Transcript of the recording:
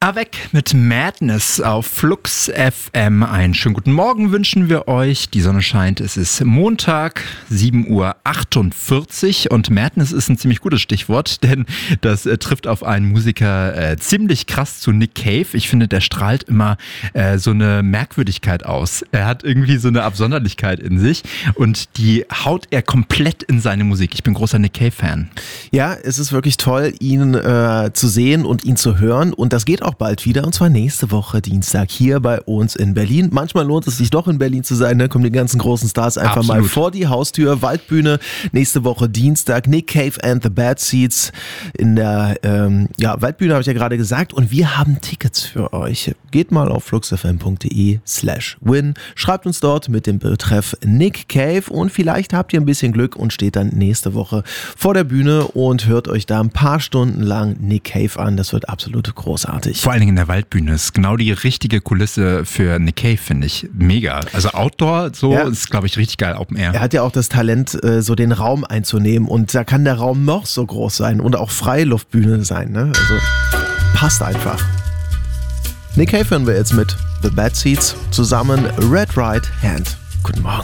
Avec mit Madness auf Flux FM. Einen schönen guten Morgen wünschen wir euch. Die Sonne scheint, es ist Montag, 7:48 Uhr und Madness ist ein ziemlich gutes Stichwort, denn das trifft auf einen Musiker ziemlich krass zu Nick Cave. Ich finde, der strahlt immer so eine Merkwürdigkeit aus. Er hat irgendwie so eine Absonderlichkeit in sich und die haut er komplett in seine Musik. Ich bin großer Nick Cave-Fan. Ja, es ist wirklich toll, ihn zu sehen und ihn zu hören und das geht auch bald wieder, und zwar nächste Woche Dienstag hier bei uns in Berlin. Manchmal lohnt es sich doch in Berlin zu sein, da kommen die ganzen großen Stars einfach Absolut. mal vor die Haustür. Waldbühne, nächste Woche Dienstag, Nick Cave and the Bad Seeds in der Waldbühne, habe ich ja gerade gesagt, und wir haben Tickets für euch. Geht mal auf fluxfm.de/win, schreibt uns dort mit dem Betreff Nick Cave und vielleicht habt ihr ein bisschen Glück und steht dann nächste Woche vor der Bühne und hört euch da ein paar Stunden lang Nick Cave an. Das wird absolut großartig. Vor allen Dingen in der Waldbühne ist genau die richtige Kulisse für Nick Cave, finde ich. Mega. Also Outdoor, ist, glaube ich, richtig geil, Open Air. Er hat ja auch das Talent, so den Raum einzunehmen, und da kann der Raum noch so groß sein und auch Freiluftbühne sein, ne? Also passt einfach. Nick Cave hören wir jetzt mit The Bad Seeds zusammen Red Right Hand. Guten Morgen.